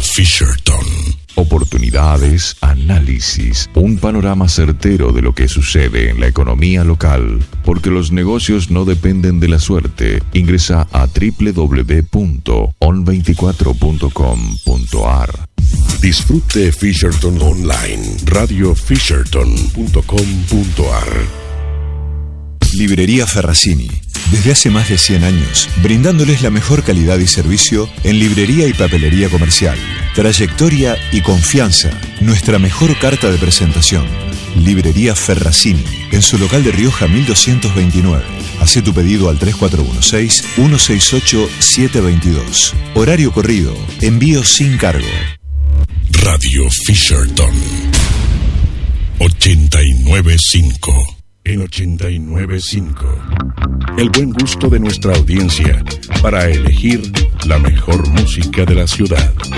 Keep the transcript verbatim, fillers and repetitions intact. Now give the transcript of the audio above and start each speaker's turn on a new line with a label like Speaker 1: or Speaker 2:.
Speaker 1: Fisherton.
Speaker 2: Oportunidades, análisis, un panorama certero de lo que sucede en la economía local, porque los negocios no dependen de la suerte. Ingresa a doble u doble u doble u punto on veinticuatro punto com punto a r.
Speaker 1: Disfrute Fisherton Online, radio fisherton punto com punto a r.
Speaker 3: Librería Ferracini. Desde hace más de cien años, brindándoles la mejor calidad y servicio en librería y papelería comercial. Trayectoria y confianza, nuestra mejor carta de presentación. Librería Ferracini, en su local de Rioja mil doscientos veintinueve. Hacé tu pedido al tres cuatro uno seis, uno seis ocho, siete dos dos. Horario corrido, envío sin cargo.
Speaker 1: Radio Fisherton ochenta y nueve punto cinco. En ochenta y nueve punto cinco. El buen gusto de nuestra audiencia para elegir la mejor música de la ciudad.